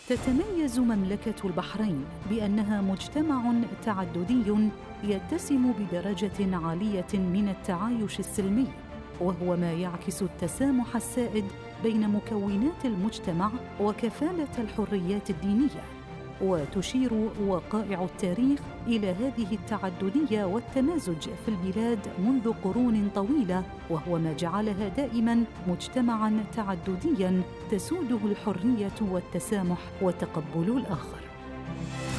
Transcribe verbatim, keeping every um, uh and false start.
تتميز مملكة البحرين بأنها مجتمع تعددي يتسم بدرجة عالية من التعايش السلمي، وهو ما يعكس التسامح السائد بين مكونات المجتمع وكفالة الحريات الدينية. وتشير وقائع التاريخ إلى هذه التعددية والتمازج في البلاد منذ قرون طويلة، وهو ما جعلها دائماً مجتمعاً تعددياً تسوده الحرية والتسامح وتقبل الآخر.